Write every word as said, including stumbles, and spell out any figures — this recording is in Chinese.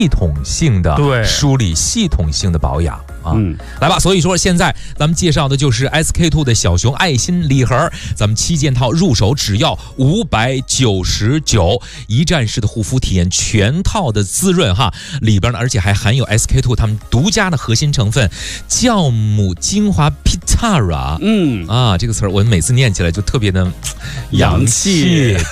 系统性的对梳理、系统性的保养啊。 嗯， 来吧，所以说现在咱们介绍的就是 S K two 的小熊爱心礼盒，咱们七件套入手只要五百九十九，一站式的护肤体验，全套的滋润哈，里边呢而且还含有 S K two 他们独家的核心成分酵母精华 Pitara。 嗯啊，这个词儿我每次念起来就特别的洋气。